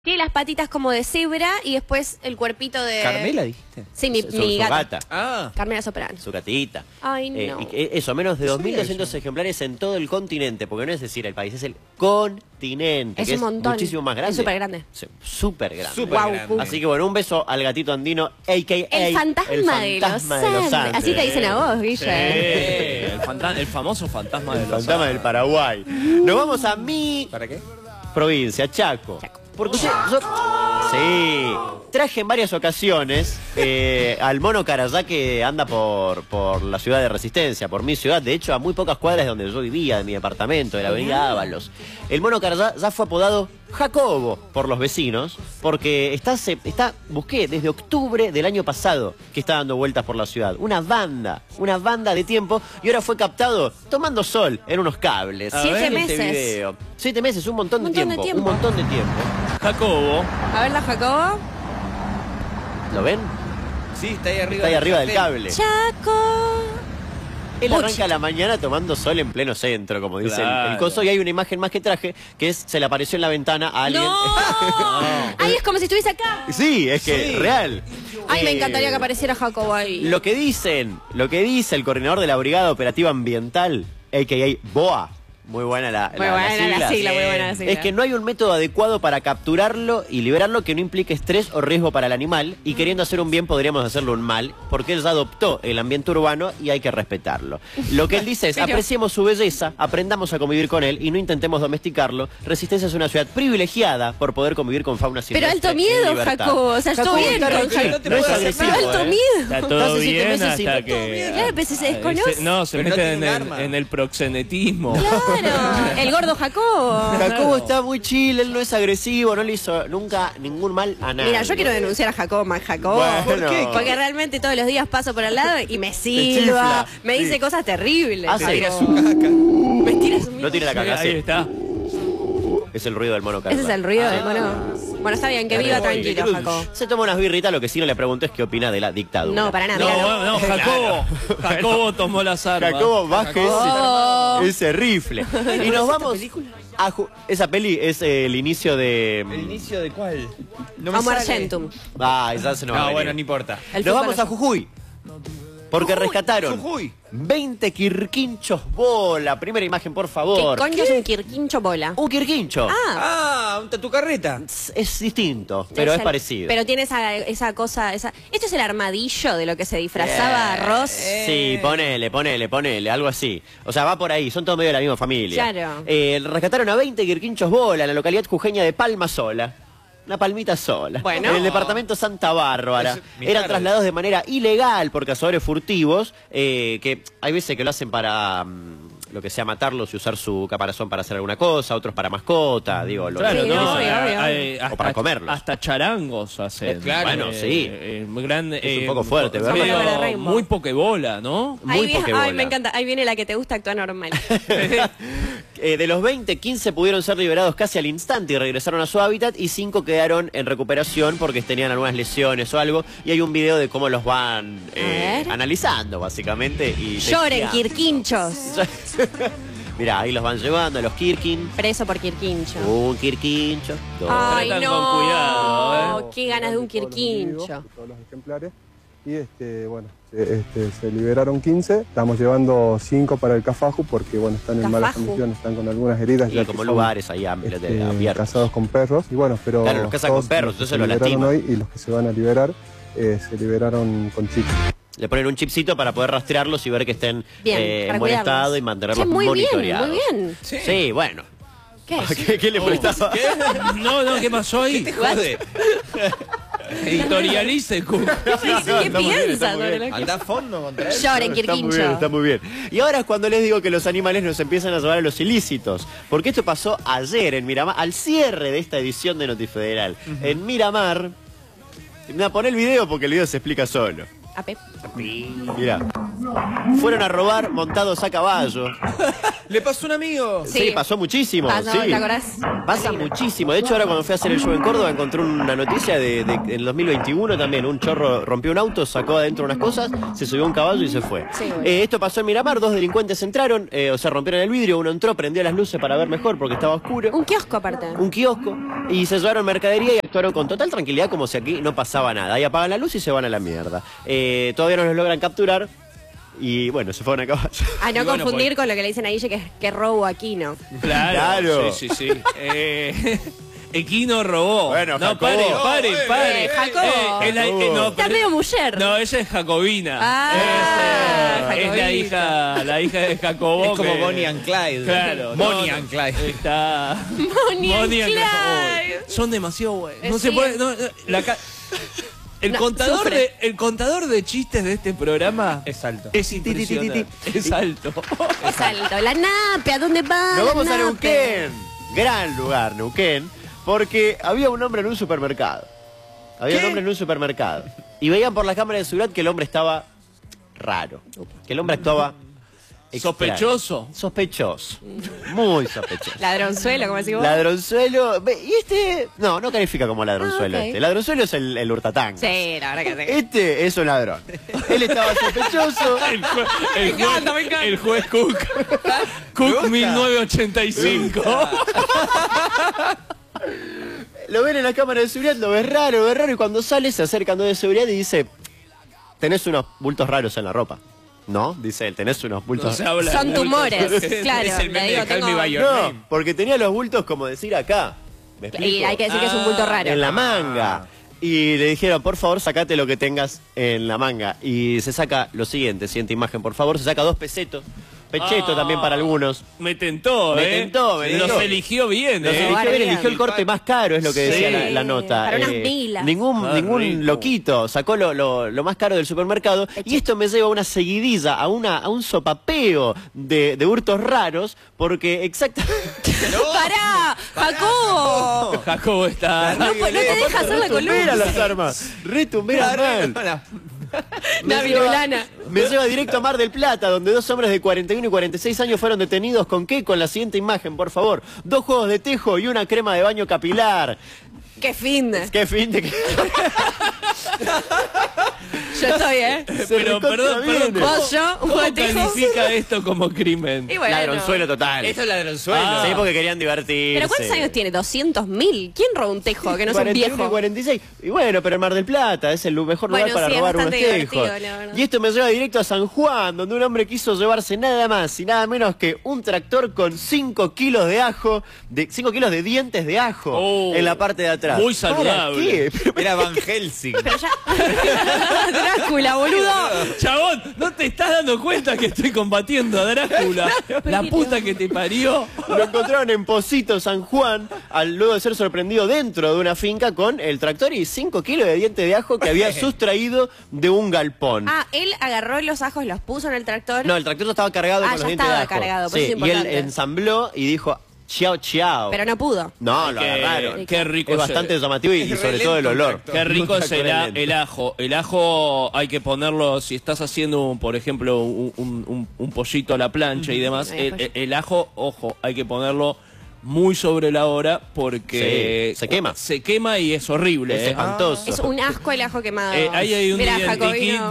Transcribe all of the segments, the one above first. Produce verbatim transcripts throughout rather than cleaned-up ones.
Tiene las patitas como de cebra y después el cuerpito de... ¿Carmela dijiste? Sí, mi, Su, mi su gata. gata. Ah. Carmela Soprano. Su gatita. Ay, no. Eh, y que eso, menos de No dos mil doscientos sabía eso. ejemplares en todo el continente, porque no es decir el país, es el continente, Es que un montón. muchísimo más grande. Es súper grande. Sí, súper grande. Súper Guau, grande. pu- Así que bueno, un beso al gatito andino, a k a El fantasma, de, los Andes. Andes. Así te dicen a vos, Guille. Eh, el, fanta- el famoso fantasma de El los fantasma del Paraguay. Nos vamos a mi ¿Para qué? provincia, Chaco. Chaco. Porque usted- yo, sí, traje en varias ocasiones eh, al mono Carayá que anda por, por la ciudad de Resistencia, por mi ciudad, de hecho a muy pocas cuadras de donde yo vivía, de mi departamento, de la avenida Ábalos. El mono Carayá ya fue apodado Jacobo por los vecinos, porque está, se- está, busqué desde octubre del año pasado que está dando vueltas por la ciudad. Una banda, una banda de tiempo, y ahora fue captado tomando sol en unos cables. Siete En meses. Este video. Siete meses, un montón, Un de, montón de tiempo, tiempo. un montón de tiempo. Jacobo. A ver la Jacobo. ¿Lo ven? Sí, está ahí arriba. Está ahí arriba del cable. Chaco. Él Pochi. arranca a la mañana tomando sol en pleno centro, como dice el- el, Claro. coso, y hay una imagen más que traje, que es, se le apareció en la ventana a alguien. ¡No! Ay, es como si estuviese acá. Sí, es que Sí. real. Ay, me Eh, encantaría que apareciera Jacobo ahí. Lo que dicen, lo que dice el coordinador de la Brigada Operativa Ambiental, a k a. BOA, muy buena la, Muy la- buena la sigla, sigla, muy buena la sigla. es que no hay un método adecuado para capturarlo y liberarlo que no implique estrés o riesgo para el animal, y queriendo hacer un bien podríamos hacerlo un mal, porque él ya adoptó el ambiente urbano y hay que respetarlo. Lo que él dice es, Pero- apreciemos su belleza, aprendamos a convivir con él y no intentemos domesticarlo. Resistencia es una ciudad privilegiada por poder convivir con fauna Pero silvestre alto en miedo, libertad. Jacobo. O sea, Jacobo estoy bien está con tranquilo, Jacobo. no es Pero agresivo, alto ¿eh? miedo. Está Hace todo siete bien meses y hasta no todo que... bien. Claro, pero si se Ah, desconoce. ese- No, se Pero no mete tiene en, un el, arma. en el proxenetismo. Claro, el gordo Jacobo. Jacobo está muy chill, él no es agresivo, no le hizo nunca ningún mal a nadie. Mira, yo quiero denunciar a Jacobo más Jacobo. Bueno. ¿Por qué? Porque realmente todos los días paso por al lado y me silba, chifla, me sí. dice cosas terribles. Hace- Tira Jacobo. su caca. Me tira su No tiene la caca, Ahí sí. está. Es el ruido del mono Ese Carlos. es el ruido Ah. del mono. Bueno, está bien, que viva Arriba, tranquilo, Cruz. Jacobo. Se toma unas birritas, lo que sí no le pregunto es qué opina de la dictadura. No, para nada, No, mira, no. bueno, no, Jacobo. Jacobo tomó las armas. Jacobo, baje Jacobo. ese, ese rifle. Y nos vamos a ju- esa peli es eh, el inicio de... ¿El inicio de cuál? No me Homo sale. Argentum. Ah, ya se nos va a No, venir. bueno, no importa. El Nos fútbol vamos a allá. Jujuy. Porque rescataron Jujuy. veinte quirquinchos bola. Primera imagen, por ¿Qué favor. coño es un quirquincho bola? Un quirquincho. Ah, Ah, un tatucarreta. Es, es distinto, pero es, el- parecido. Pero tiene esa, esa cosa, esa... ¿Esto es el armadillo de lo que se disfrazaba Ross? Sí, ponele, ponele, ponele, algo así. O sea, va por ahí, son todos medio de la misma familia. Claro. Eh, rescataron a veinte quirquinchos bola en la localidad jujeña de Palma Sola. Una palmita sola. Bueno. En el departamento Santa Bárbara. Es mi Eran tarde. trasladados de manera ilegal por cazadores furtivos, eh, que hay veces que lo hacen para mm, lo que sea matarlos y usar su caparazón para hacer alguna cosa, otros para mascota, digo, lo Claro, Sí, no, obvio, eh, obvio. eh, O para comerlos. Hasta charangos hacen. Eh, claro. Bueno, Eh, sí. eh, muy grande. Es un eh, poco fuerte, ¿verdad? medio- Como la de Rainbow. muy pokebola, ¿no? muy Ahí, vi- pokebola. ay, me encanta. Ahí viene la que te gusta, actúa normal. Eh, de los veinte, quince pudieron ser liberados casi al instante y regresaron a su hábitat, y cinco quedaron en recuperación porque tenían algunas lesiones o algo, y hay un video de cómo los van eh, ver. analizando básicamente. Y Lloren, testeando. quirquinchos. Mirá, ahí los van llevando a los Kirkin. Preso por quirquincho. Un Kirquincho, dos. Ay, Tratan no. con cuidado, ¿eh? Qué ganas de un todos los individuos, quirquincho. todos los ejemplares. Y este, bueno, se, este, se liberaron quince. Estamos llevando cinco para el Cafaju porque bueno, están en malas Cafaju. condiciones, están con algunas heridas. Y ya como que son, lugares ahí amplios, de- este, abiertos. casados con perros. Y bueno, pero Claro, los cazan con todos perros, los que entonces se los liberaron lastiman. hoy y los que se van a liberar eh, se liberaron con chicos. Le ponen un chipcito para poder rastrearlos y ver que estén Bien, eh, para en buen cuidarlos. estado y mantenerlos Che, muy bien, monitoreados. muy bien. Sí. Sí, bueno. ¿Qué? ¿Qué, qué le prestaba? No, no, ¿qué pasó ahí? ¿Qué te jode? Editorialice, Cook. Sí, sí, ¿qué piensa sobre lo que- Anda a fondo contra él. Lloren, Está muy bien, quirquincho. está muy bien. Y ahora es cuando les digo que los animales nos empiezan a llevar a los ilícitos. Porque esto pasó ayer en Miramar, al cierre de esta edición de Notifederal. En Miramar. Me poné el video porque el video se explica solo. A Pep. Mirá. Fueron a robar montados a caballo. Le pasó a un amigo. Sí, Sí. pasó muchísimo. Pasó, sí. ¿te acordás? Pasa muchísimo. De hecho, ahora cuando fui a hacer el show en Córdoba encontré una noticia de, de en el dos mil veintiuno también. Un chorro rompió un auto, sacó adentro unas cosas, se subió a un caballo y se fue. Sí, bueno. Eh, esto pasó en Miramar, dos delincuentes entraron, eh, o sea, rompieron el vidrio, uno entró, prendió las luces para ver mejor porque estaba oscuro. Un kiosco aparte. Un kiosco y se llevaron mercadería y actuaron con total tranquilidad como si aquí no pasaba nada. Ahí apagan la luz y se van a la mierda. Eh, todavía no los logran capturar y bueno, se fueron a caballo. A no Y bueno, confundir pues- con lo que le dicen a Guille que es que robo aquí, ¿no? Claro. Claro. Sí, sí, sí. Eh, Equino robó. Bueno, no, Jacobo. pare, No, pare, eh, pare. eh, Jacobo. es la- eh, no, Está pero- medio mujer. No, ella es Jacobina. Ah, es, eh, es la Jacobita. hija, la hija de Jacobo. Es como que- Bonnie and Clyde. Claro. Bonnie no, and no, Clyde. Está. Bonnie and Clyde. Oh, son demasiado buenos. No Eh, se sí. puede. no, no, la ca- el, No, contador sufre. de, el contador de chistes de este programa Es alto. es impresionante. Es alto. Es alto. La nape, ¿a dónde va? Nos la vamos a nape? Neuquén. Gran lugar, Neuquén. Porque había un hombre en un supermercado. Había un hombre en un supermercado. Y veían por las cámaras de seguridad que el hombre estaba raro. Que el hombre actuaba extraño. Sospechoso. Sospechoso. Muy sospechoso. Ladronzuelo, como decís vos. Ladronzuelo. ve- Y este. No, no califica como ladronzuelo Ah, ok. este. Ladronzuelo es el, el hurtatán. Sí, la verdad que sí. Este es un ladrón. Él estaba sospechoso. El, jue- el Me juez, encanta, me encanta. el juez Cook. Cook mil novecientos ochenta y cinco. Lo ven en la cámara de seguridad, lo ves raro, lo ves raro. Y cuando sale, se acerca a de seguridad y dice: tenés unos bultos raros en la ropa. No, dice él, tenés unos bultos No se habla Son de bultos. tumores, claro. Es el le meme digo, de Call Me tengo- By Your No, Name. porque tenía los bultos como decir acá. ¿Me explico? Y hay que decir que es un bulto raro. En la manga. Y le dijeron, por favor, sacate lo que tengas en la manga. Y se saca lo siguiente, siguiente imagen, por favor. Se saca dos pesetos. Pecheto Ah, también para algunos. Me tentó, Me ¿eh? tentó, me Los tentó. eligió bien, Los ¿eh? eligió, Guardia. bien, eligió el corte más caro, es lo que decía Sí. la, la nota. Para unas milas. Ningún, Ah, ningún rico. loquito sacó lo, lo- lo más caro del supermercado. Y esto me lleva a una seguidilla, a, una, a un sopapeo de, de hurtos raros, porque exactamente... ¡Pará! ¡Jacobo! Jacobo está. No, pues, no te deja hacer la Retumbera las columna. armas. Retumbera mal. Me La lleva- virulana. Me lleva directo a Mar del Plata, donde dos hombres de cuarenta y uno y cuarenta y seis años fueron detenidos. ¿Con qué? Con la siguiente imagen, por favor. Dos juegos de tejo y una crema de baño capilar. ¡Qué fin de! ¡Qué fin de que... Yo estoy, ¿eh? Se Pero, recontra perdón, viene. perdón. ¿Cómo, Vos, yo, un cómo juego de tejo. califica esto como crimen? Y bueno. Ladronzuelo total. Esto es ladronzuelo. Ah. Sí, porque querían divertirse. ¿Pero cuántos años tiene? ¿doscientos mil? ¿Quién roba un tejo que no es un cuarenta y uno y viejo? cuarenta y seis. Y bueno, pero el Mar del Plata es el mejor lugar Bueno, para sí, es robar unos bastante tejos. divertido, la verdad. Y esto me lleva directo a San Juan, donde un hombre quiso llevarse nada más y nada menos que un tractor con cinco kilos de ajo, de cinco kilos de dientes de ajo Oh, en la parte de atrás. muy ¿Para saludable. qué? Pero- Era Van Helsing. Pero ya... Drácula, boludo. Chabón, ¿no te estás dando cuenta que estoy combatiendo a Drácula? La puta que te parió. Lo encontraron en Pocito, San Juan, al luego de ser sorprendido dentro de una finca con el tractor y cinco kilos de dientes de ajo que había sustraído de un galpón. Ah, él agarró los ajos, los puso en el tractor. No, el tractor ya estaba cargado Ah, con los ya dientes de estaba ajo. cargado, por Sí, eso es y él importante. ensambló y dijo, chao, chao. Pero no pudo. No, lo Qué- agarraron. qué rico Es se- bastante llamativo y, y sobre todo el olor. Qué rico Un es el, tractor a- lento. el ajo. El ajo hay que ponerlo, si estás haciendo, por ejemplo, un, un- un- un pollito a la plancha y demás, Ahí el, está. el- el ajo, ojo, hay que ponerlo muy sobre la hora porque Sí, se quema. Se quema y es horrible. Es ¿eh? espantoso. Es un asco el ajo quemado. Eh, ahí hay un Mirá, identikit Jacobino.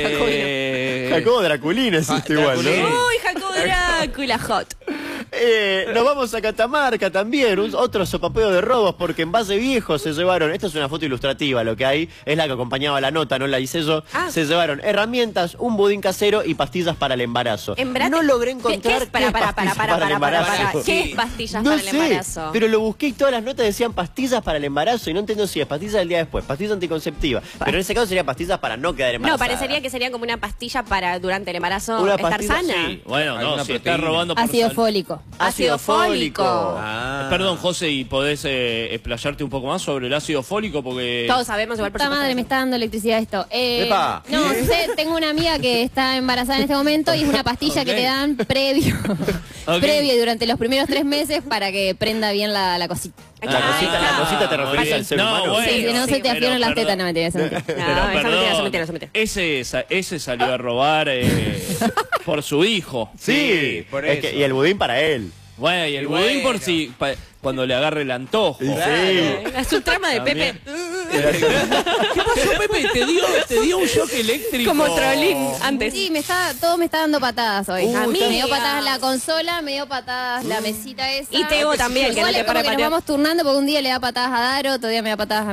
de... Jacobo Draculina es este igual, Jacobino. ¿no? Uy, Jacobo Drácula hot. Eh, nos vamos a Catamarca también, un- otro sopapeo de robos, porque en Valle Viejo se llevaron, esta es una foto ilustrativa, lo que hay es la que acompañaba la nota, no la hice yo, Ah. se llevaron herramientas, un budín casero y pastillas para el embarazo. Embrate- No logré ¿Qué- encontrar ¿Qué es? Para, qué para, pastillas para, para, el para, para, embarazo. para. ¿Qué es pastillas No para el sé, embarazo? pero lo busqué y todas las notas decían pastillas para el embarazo y no entiendo si es pastillas del día después, pastillas anticonceptivas, pero en ese caso sería pastillas para no quedar No, embarazada. parecería que sería como una pastilla para durante el embarazo Una estar pastilla, sana. Sí, bueno, no, Alguna si proteína. estás robando por Ácido sal- fólico. Ácido fólico. Ah. Perdón, José, ¿y podés eh, explayarte un poco más sobre el ácido fólico? Porque... Todos sabemos igual por Puta supuesto, madre, me eso. está dando electricidad esto. Eh, Epa. no, sé, tengo una amiga que está embarazada en este momento y es una pastilla Ok. que te dan previo, Ok. previo y durante los primeros tres meses para que prenda bien la, la cosita. La Ah, cosita, está. la cosita te Muy referís bien. al ser No, humano. bueno. Sí, si no se te pero afioran las perdón. tetas, no me tiras. No, Pero, esa mentira, perdón, esa mentira, esa mentira. Ese, sa- ese salió a robar eh, por su hijo. Sí, por es eso. que- y el budín para él. Bueno, y el Y budín por bueno. si pa- cuando le agarre el antojo. Sí. La subtrama de También. Pepe. ¿Qué pasó, Pepe? ¿Te dio, te dio un shock eléctrico? Como Trolín antes. Sí, me está, todo me está dando patadas hoy. Uh, a mí me dio amiga. patadas la consola, me dio patadas la mesita esa. Y Teo también, que no Igual te es como para que nos patear. vamos turnando porque un día le da patadas a Daro, otro día me da patadas a